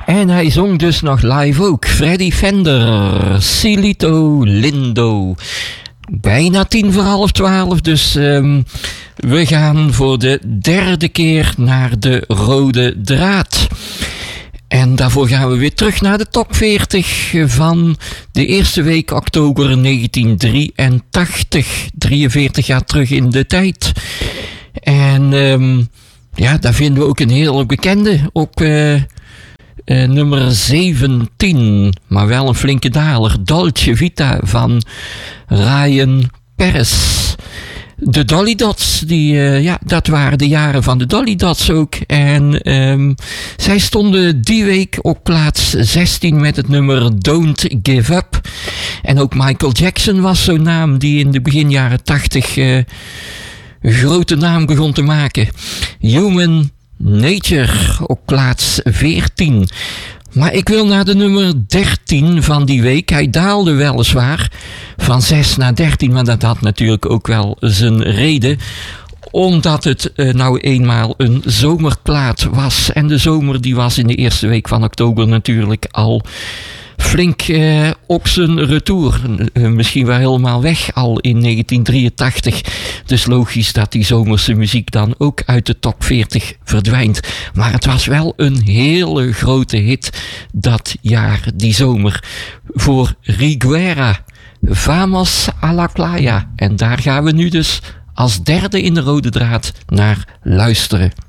En hij zong dus nog live ook. Freddy Fender, Cielito Lindo. Bijna 11:10, dus we gaan voor de derde keer naar de rode draad. En daarvoor gaan we weer terug naar de top 40 van de eerste week oktober 1983. 43 jaar terug in de tijd. En ja, daar vinden we ook een heel bekende op nummer 17. Maar wel een flinke daler. Dolce Vita van Ryan Perez. De Dolly Dots, dat waren de jaren van de Dolly Dots ook. En zij stonden die week op plaats 16 met het nummer Don't Give Up. En ook Michael Jackson was zo'n naam die in de begin jaren 80 een grote naam begon te maken. Human Nature op plaats 14. Maar ik wil naar de nummer 13 van die week. Hij daalde weliswaar van 6 naar 13, maar dat had natuurlijk ook wel zijn reden. Omdat het nou eenmaal een zomerplaat was. En de zomer die was in de eerste week van oktober natuurlijk al flink op zijn retour. Misschien wel helemaal weg al in 1983. Dus logisch dat die zomerse muziek dan ook uit de top 40 verdwijnt. Maar het was wel een hele grote hit dat jaar, die zomer. Voor Riguera, Vamos a la Playa. En daar gaan we nu dus als derde in de rode draad naar luisteren.